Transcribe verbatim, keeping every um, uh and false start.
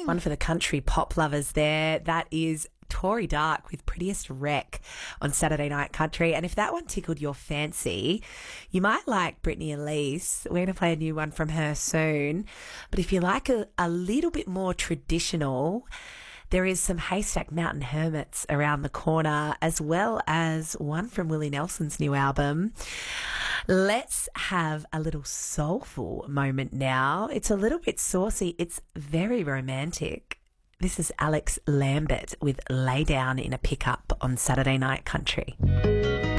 one for the country pop lovers there. That is Tori Dark with Prettiest Wreck on Saturday Night Country. And if that one tickled your fancy, you might like Brittany Elise. We're going to play a new one from her soon. But if you like a, a little bit more traditional, there is some Haystack Mountain Hermits around the corner, as well as one from Willie Nelson's new album. Let's have a little soulful moment now. It's a little bit saucy. It's very romantic. This is Alex Lambert with Lay Down in a Pickup on Saturday Night Country.